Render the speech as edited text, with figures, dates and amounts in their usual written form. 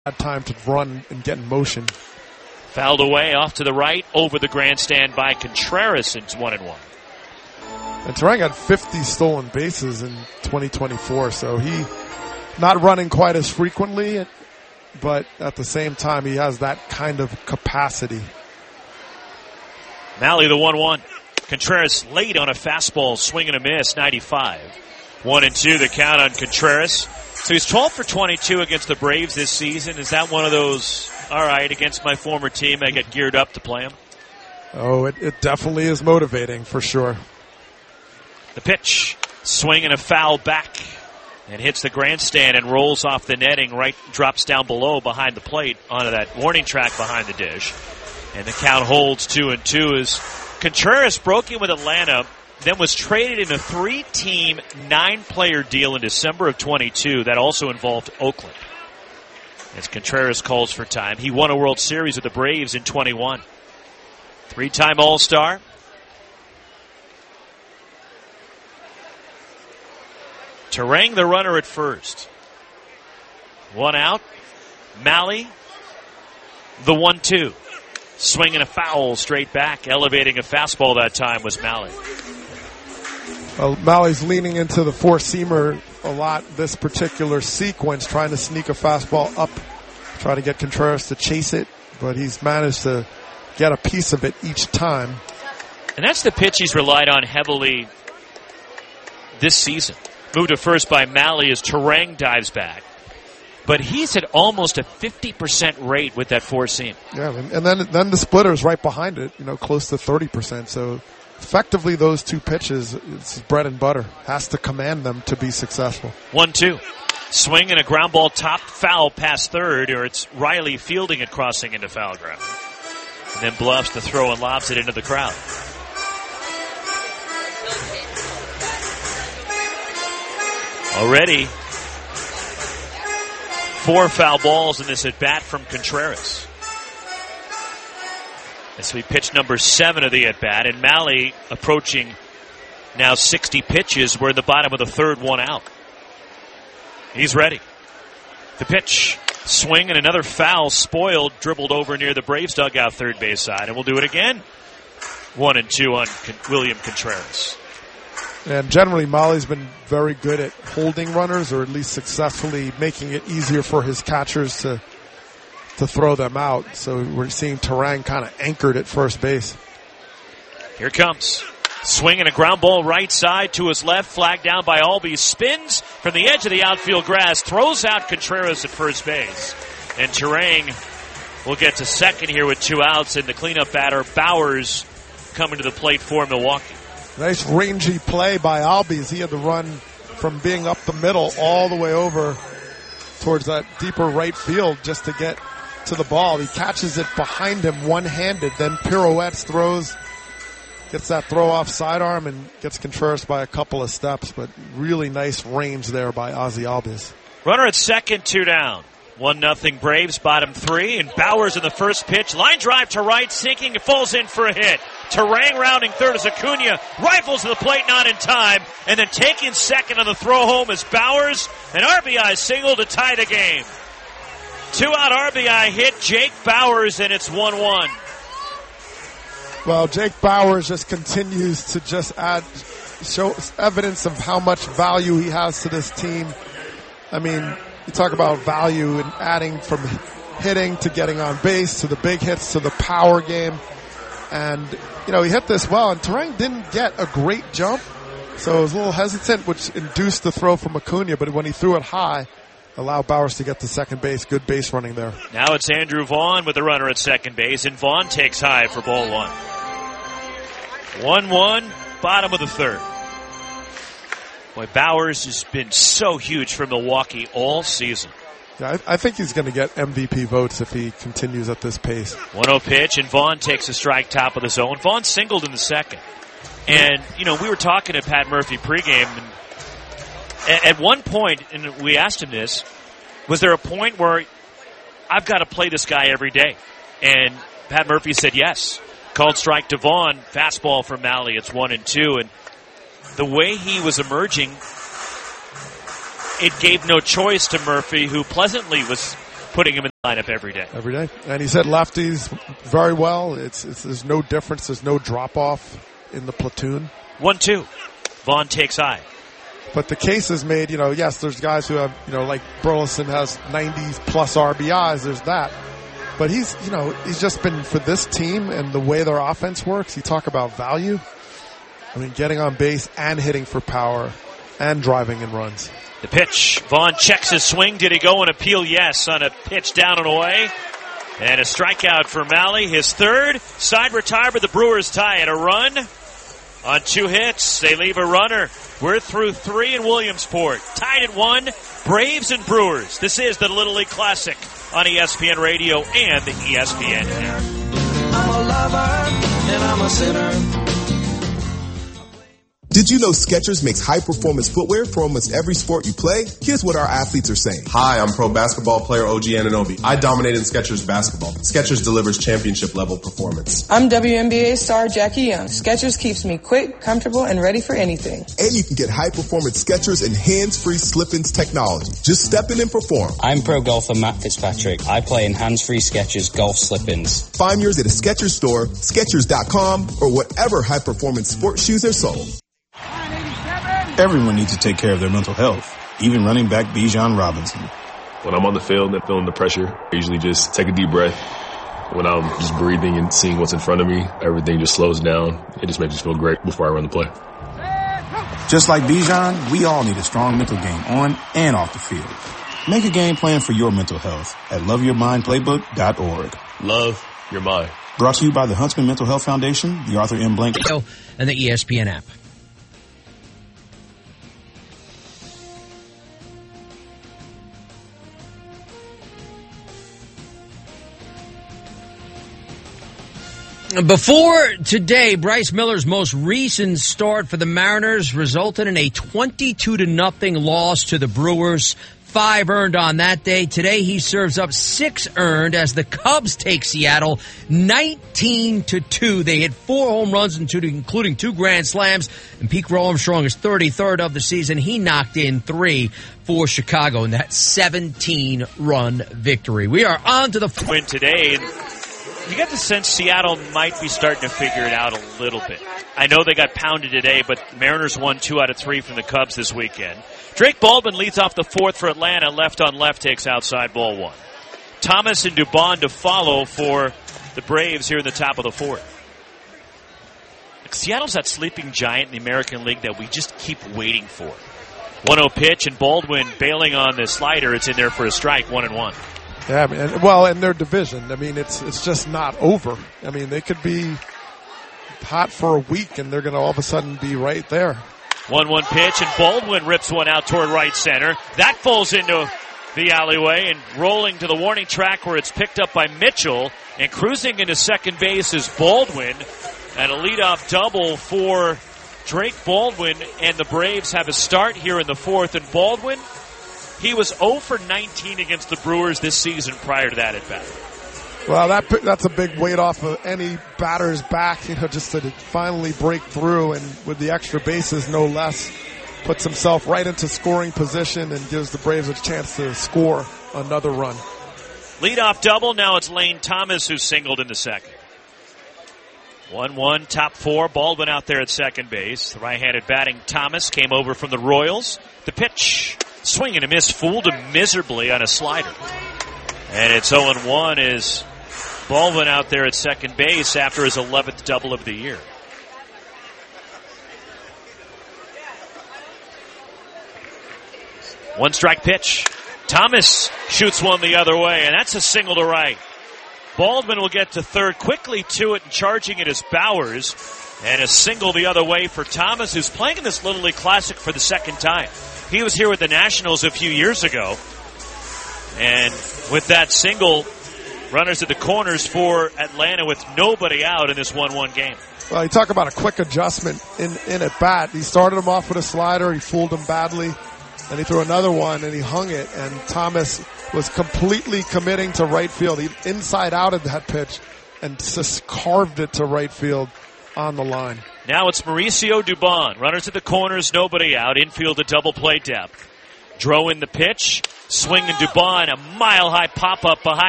had time to run and get in motion. Fouled away off to the right, over the grandstand by Contreras. It's 1-1. And Turang had 50 stolen bases in 2024, so he not running quite as frequently, but at the same time, he has that kind of capacity. Mahle the 1-1. Contreras late on a fastball, swing and a miss, 95. 1-2 the count on Contreras. So he's 12 for 22 against the Braves this season. Is that one of those, all right, against my former team, I get geared up to play him? Oh, it definitely is motivating for sure. The pitch, swing and a foul back, and hits the grandstand and rolls off the netting, right, drops down below behind the plate onto that warning track behind the dish. And the count holds 2-2 as Contreras broke in with Atlanta, then was traded in a 3-team, 9-player deal in December of 22 that also involved Oakland. As Contreras calls for time, he won a World Series with the Braves in 21. 3-time All-Star. Turang the runner at first. One out. Mahle, the 1-2. Swing and a foul straight back. Elevating a fastball that time was Mahle. Well, Malle's leaning into the four-seamer a lot this particular sequence, trying to sneak a fastball up, try to get Contreras to chase it, but he's managed to get a piece of it each time. And that's the pitch he's relied on heavily this season. Moved to first by Mahle as Turang dives back. But he's at almost a 50% rate with that four-seam. Yeah, and then the splitter is right behind it, close to 30%. So effectively those two pitches, it's bread and butter. Has to command them to be successful. 1-2. Swing and a ground ball top foul past third, or it's Riley fielding it crossing into foul ground. And then bluffs the throw and lobs it into the crowd. Already 4 foul balls in this at-bat from Contreras. This will be pitch number 7 of the at-bat, and Mahle approaching now 60 pitches. We're in the bottom of the third, one out. He's ready. The pitch, swing and another foul, spoiled, dribbled over near the Braves dugout third base side, and we'll do it again. 1-2 on William Contreras. And generally, Mahle's been very good at holding runners, or at least successfully making it easier for his catchers to throw them out. So we're seeing Turang kind of anchored at first base. Here comes. Swing and a ground ball right side to his left, flagged down by Albies. Spins from the edge of the outfield grass, throws out Contreras at first base. And Turang will get to second here with 2 outs, and the cleanup batter, Bowers, coming to the plate for Milwaukee. Nice rangy play by Albies. He had to run from being up the middle all the way over towards that deeper right field just to get to the ball. He catches it behind him one-handed, then pirouettes, throws, gets that throw off sidearm and gets Contreras by a couple of steps, but really nice range there by Ozzie Albies. Runner at second, 2 down. 1-0 Braves, bottom 3, and Bowers in the first pitch. Line drive to right, sinking, it falls in for a hit. Turang rounding third as Acuna rifles to the plate, not in time, and then taking second on the throw home is Bowers, an RBI single to tie the game. 2-out RBI hit, Jake Bowers, and it's 1-1. Well, Jake Bowers just continues to just show evidence of how much value he has to this team. I mean, you talk about value and adding from hitting to getting on base to the big hits to the power game. And, he hit this well, and Turang didn't get a great jump, so it was a little hesitant, which induced the throw from Acuna, but when he threw it high, allowed Bowers to get to second base. Good base running there. Now it's Andrew Vaughn with the runner at second base, and Vaughn takes high for ball 1. 1-1, bottom of the third. Boy, Bowers has been so huge for Milwaukee all season. Yeah, I think he's going to get MVP votes if he continues at this pace. 1-0 pitch, and Vaughn takes a strike top of the zone. Vaughn singled in the second. And, we were talking to Pat Murphy pregame, and at one point, and we asked him this, was there a point where I've got to play this guy every day? And Pat Murphy said yes. Called strike to Vaughn, fastball from Mahle. It's 1-2, and the way he was emerging, it gave no choice to Murphy, who pleasantly was putting him in the lineup every day. Every day. And he said lefties very well. There's no difference. There's no drop-off in the platoon. 1-2. Vaughn takes high. But the case is made, yes, there's guys who have, like Burleson has 90-plus RBIs. There's that. But he's just been, for this team and the way their offense works, you talk about value. I mean, getting on base and hitting for power and driving in runs. The pitch. Vaughn checks his swing. Did he go and appeal? Yes, on a pitch down and away. And a strikeout for Mahle. His third. Side retire, but the Brewers tie it. A run on 2 hits. They leave a runner. We're through 3 in Williamsport. Tied at 1. Braves and Brewers. This is the Little League Classic on ESPN Radio and the ESPN app. I'm a lover and I'm a sinner. Did you know Skechers makes high-performance footwear for almost every sport you play? Here's what our athletes are saying. Hi, I'm pro basketball player OG Anunoby. I dominate in Skechers basketball. Skechers delivers championship-level performance. I'm WNBA star Jackie Young. Skechers keeps me quick, comfortable, and ready for anything. And you can get high-performance Skechers and hands-free slip-ins technology. Just step in and perform. I'm pro golfer Matt Fitzpatrick. I play in hands-free Skechers golf slip-ins. Find yours at a Skechers store, Skechers.com, or whatever high-performance sports shoes are sold. Everyone needs to take care of their mental health, even running back Bijan Robinson. When I'm on the field and feeling the pressure, I usually just take a deep breath. When I'm just breathing and seeing what's in front of me, everything just slows down. It just makes me feel great before I run the play. Just like Bijan, we all need a strong mental game on and off the field. Make a game plan for your mental health at loveyourmindplaybook.org. Love your mind. Brought to you by the Huntsman Mental Health Foundation, the Arthur M. Blank, and the ESPN app. Before today, Bryce Miller's most recent start for the Mariners resulted in a 22-0 loss to the Brewers. 5 earned on that day. Today he serves up 6 earned as the Cubs take Seattle 19-2. They hit 4 home runs, including 2 grand slams. And Pete Armstrong is 33rd of the season. He knocked in 3 for Chicago in that 17-run victory. We are on to the win today. You get the sense Seattle might be starting to figure it out a little bit. I know they got pounded today, but Mariners won 2 out of 3 from the Cubs this weekend. Drake Baldwin leads off the 4th for Atlanta. Left on left takes outside ball 1. Thomas and Dubon to follow for the Braves here in the top of the 4th. Seattle's that sleeping giant in the American League that we just keep waiting for. 1-0 pitch, and Baldwin bailing on the slider. It's in there for a strike, 1-1. Yeah, well, in their division, it's just not over. They could be hot for a week, and they're going to all of a sudden be right there. 1-1 pitch, and Baldwin rips one out toward right center. That falls into the alleyway and rolling to the warning track where it's picked up by Mitchell, and cruising into second base is Baldwin, and a leadoff double for Drake Baldwin, and the Braves have a start here in the 4th, and Baldwin, he was 0 for 19 against the Brewers this season prior to that at bat. Well, that's a big weight off of any batter's back, just to finally break through, and with the extra bases, no less, puts himself right into scoring position and gives the Braves a chance to score another run. Leadoff double. Now it's Lane Thomas who singled in the second. 1-1, top 4. Baldwin out there at second base. The right-handed batting Thomas came over from the Royals. The pitch. Swing and a miss, fooled him miserably on a slider. And it's 0-1 as Baldwin out there at second base after his 11th double of the year. One strike pitch. Thomas shoots one the other way, and that's a single to right. Baldwin will get to third, quickly to it, and charging it is Bowers. And a single the other way for Thomas, who's playing in this Little League Classic for the second time. He was here with the Nationals a few years ago. And with that single, runners at the corners for Atlanta with nobody out in this 1-1 game. Well, you talk about a quick adjustment in at bat. He started him off with a slider. He fooled him badly. Then he threw another one, and he hung it. And Thomas was completely committing to right field. He inside outed that pitch and just carved it to right field on the line. Now it's Mauricio Dubon. Runners at the corners, nobody out. Infield a double play depth. Drouin the pitch. Swing and Dubon, a mile-high pop-up behind